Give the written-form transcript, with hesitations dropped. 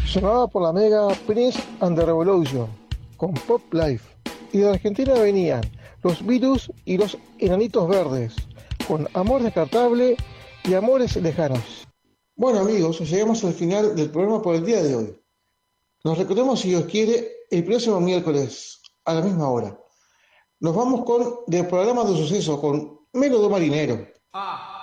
Sonaba por la Mega Prince and the Revolution con Pop Life. Y de Argentina venían los Virus y los Enanitos Verdes con Amor Descartable y Amores Lejanos. Bueno amigos, llegamos al final del programa por el día de hoy. Nos recordemos si Dios quiere el próximo miércoles a la misma hora. Nos vamos con del programa de suceso con Mélodo Marinero.